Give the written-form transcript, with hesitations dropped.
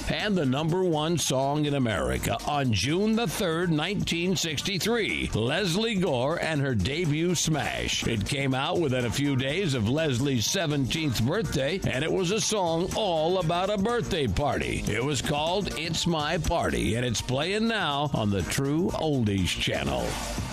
and the #1 song in America on June the 3rd, 1963, Leslie Gore and her debut smash. It came out within a few days of Leslie's 17th birthday, and it was a song all about a birthday party. It was called It's My Party, and it's playing now on the True Oldies channel.